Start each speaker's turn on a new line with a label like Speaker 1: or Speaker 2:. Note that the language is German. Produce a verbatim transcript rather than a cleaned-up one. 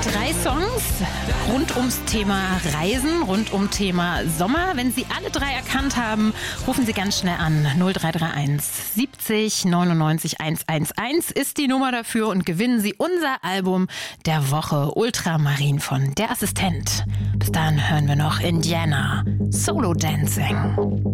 Speaker 1: Drei Songs rund ums Thema Reisen, rund um Thema Sommer. Wenn Sie alle drei erkannt haben, rufen Sie ganz schnell an. null drei drei eins siebzig neunundneunzig hundertelf ist die Nummer dafür und gewinnen Sie unser Album der Woche Ultramarin von Der Assistent. Bis dahin hören wir noch Indiana, Solo Dancing.